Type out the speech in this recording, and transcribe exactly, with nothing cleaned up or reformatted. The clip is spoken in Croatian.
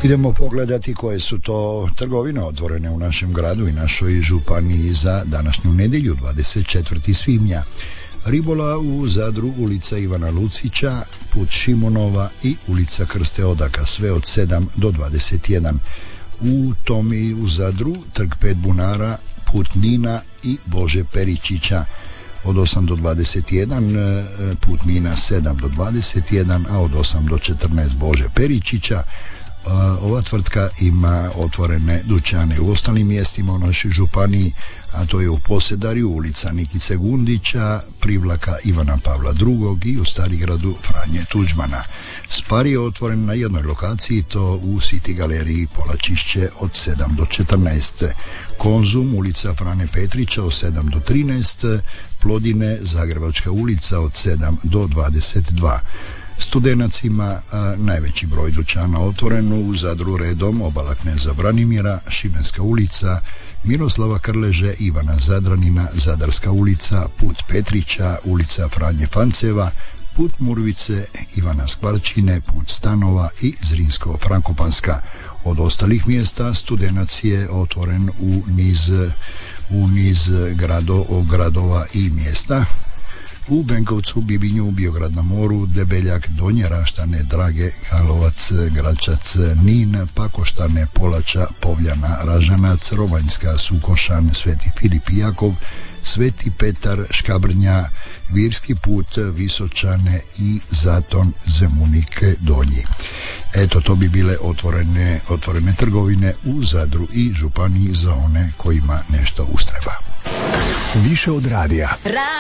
Idemo pogledati koje su to trgovine otvorene u našem gradu i našoj županiji za današnju nedjelju, dvadeset četvrtog svibnja. Ribola u Zadru, ulica Ivana Lucića, put Šimunova i ulica Krste Odaka, sve od sedam do dvadeset jedan. U Tomi u Zadru, trg pet bunara, put Nina i Bože Peričića, od osam do dvadeset jedan, put Nina sedam do dvadeset jedan, a od osam do četrnaest Bože Peričića. Ova tvrtka ima otvorene dućane u ostalim mjestima u našoj županiji, a to je u Posedarju, ulica Nikice Gundića, Privlaka Ivana Pavla drugog i u Starigradu Franje Tuđmana. Spar je otvoren na jednoj lokaciji, to u City galeriji Polačišće od sedam do četrnaest. Konzum, ulica Frane Petrića od sedam do trinaest, Plodine, Zagrebačka ulica od sedam do dvadeset dva. Studenacima a, najveći broj dućana otvoreno u Zadru redom Obala kneza Branimira, Šibenska ulica, Miroslava Krleže, Ivana Zadranina, Zadarska ulica, put Petrića, ulica Franje Fanceva, put Murvice, Ivana Skvarčine, put Stanova i Zrinsko-Frankopanska. Od ostalih mjesta Studenac je otvoren u niz, u niz grado, gradova i mjesta. U Benkovcu, Bibinju, Biograd na moru, Debeljak, Donje Raštane, Drage, Galovac, Gračac, Nin, Pakoštane, Polača, Povljana, Ražanac, Rovanjska, Sukošan, Sveti Filip i Jakov, Sveti Petar, Škabrnja, Virski put, Visočane i Zaton, Zemunik Donji. Eto, to bi bile otvorene, otvorene trgovine u Zadru i županiji za one kojima nešto ustreba. Više od radija.